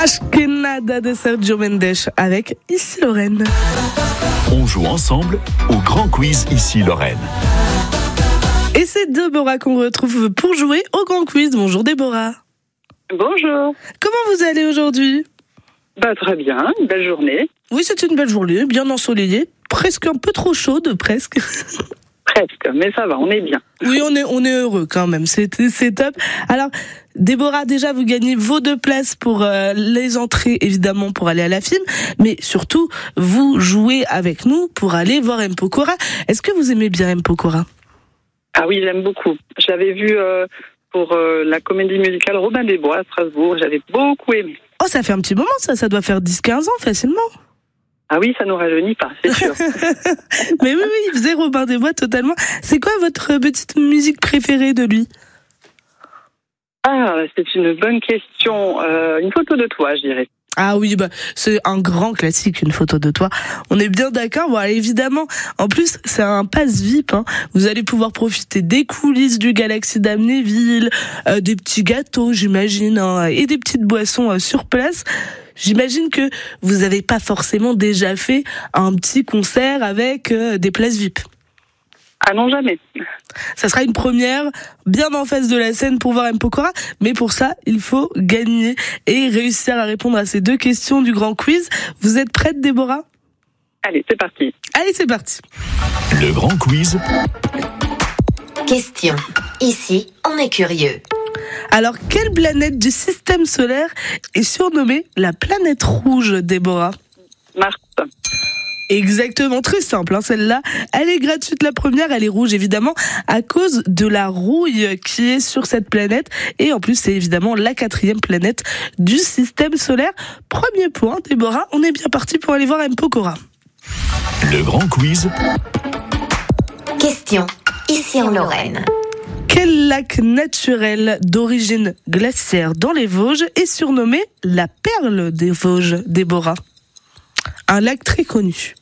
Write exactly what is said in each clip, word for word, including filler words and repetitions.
Ashkenada de Sergio Mendes avec Ici Lorraine. On joue ensemble au grand quiz Ici Lorraine. Et c'est Déborah qu'on retrouve pour jouer au grand quiz. Bonjour Déborah. Bonjour. Comment vous allez aujourd'hui ? Bah, très bien, une belle journée. Oui, c'est une belle journée, bien ensoleillée, presque un peu trop chaude, presque. Presque, mais ça va, on est bien. Oui, on est, on est heureux quand même, c'est, c'est top. Alors, Déborah, déjà, vous gagnez vos deux places pour euh, les entrées, évidemment, pour aller à la film, mais surtout, vous jouez avec nous pour aller voir M. Pokora. Est-ce que vous aimez bien M. Pokora ? Ah oui, j'aime beaucoup. J'avais vu euh, pour euh, la comédie musicale Robin des Bois à Strasbourg, j'avais beaucoup aimé. Oh, ça fait un petit moment, ça, ça doit faire dix quinze ans, facilement. Ah oui, ça nous rajeunit pas, c'est sûr. Mais oui, oui, il faisait Robin des Bois totalement. C'est quoi votre petite musique préférée de lui ? Ah, c'est une bonne question. Euh, une photo de toi, je dirais. Ah oui, bah c'est un grand classique, une photo de toi. On est bien d'accord. Bon, évidemment, en plus, c'est un pass V I P. Hein. Vous allez pouvoir profiter des coulisses du Galaxy d'Amnéville, euh, des petits gâteaux, j'imagine, hein, et des petites boissons euh, sur place. J'imagine que vous n'avez pas forcément déjà fait un petit concert avec euh, des places V I P. Ah non, jamais. Ça sera une première, bien en face de la scène pour voir M. Pokora. Mais pour ça, il faut gagner et réussir à répondre à ces deux questions du grand quiz. Vous êtes prête, Déborah ? Allez, c'est parti. Allez, c'est parti. Le grand quiz. Question. Ici, on est curieux. Alors, quelle planète du système solaire est surnommée la planète rouge, Déborah ? Mars. Exactement, très simple, hein, celle-là. Elle est gratuite, la première, elle est rouge, évidemment, à cause de la rouille qui est sur cette planète. Et en plus, c'est évidemment la quatrième planète du système solaire. Premier point, Déborah, on est bien parti pour aller voir M. Pokora. Le grand quiz. Question. Ici en Lorraine. Quel lac naturel d'origine glaciaire dans les Vosges est surnommé la perle des Vosges, Déborah ? Un lac très connu.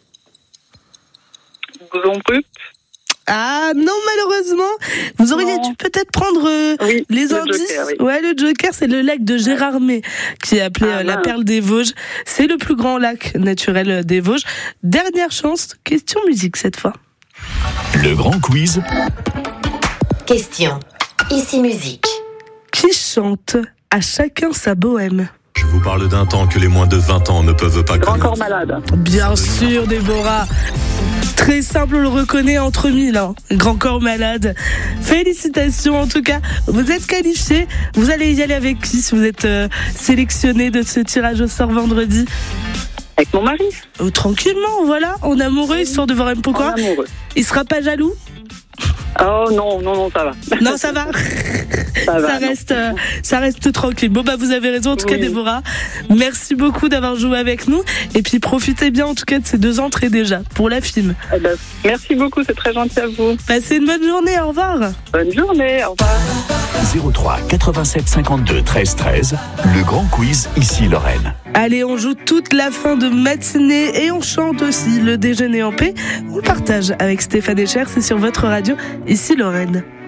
Gombrut. Ah non, malheureusement, vous auriez non. dû peut-être prendre euh, oui, les le indices. Joker, oui. Ouais, le Joker, c'est le lac de Gérardmer qui est appelé ah, euh, la perle des Vosges. C'est le plus grand lac naturel des Vosges. Dernière chance, question musique cette fois. Le grand quiz. Question. Ici musique. Qui chante à chacun sa bohème ? Je vous parle d'un temps que les moins de vingt ans ne peuvent pas Grand connaître. corps malade. Bien sûr, Déborah. Très simple, on le reconnaît entre mille. Hein. Grand corps malade. Félicitations, en tout cas. Vous êtes qualifiés. Vous allez y aller avec qui si vous êtes euh, sélectionné de ce tirage au sort vendredi ? Avec mon mari. Oh, tranquillement, voilà. En amoureux, histoire de voir M. Pokora. En amoureux. Il sera pas jaloux ? Oh non, non, non, ça va. Non, ça va. Ça, va, ça reste, euh, ça reste tranquille. Bon bah vous avez raison en tout oui. cas, Déborah. Merci beaucoup d'avoir joué avec nous et puis profitez bien en tout cas de ces deux entrées déjà pour la film. Eh ben, merci beaucoup, c'est très gentil à vous. Passez une bonne journée. Au revoir. Bonne journée, au revoir. zéro trois quatre-vingt-sept cinquante-deux treize treize. Le grand quiz Ici Lorraine. Allez, on joue toute la fin de matinée et on chante aussi le déjeuner en paix. On le partage avec Stéphane Echer, c'est sur votre radio Ici Lorraine.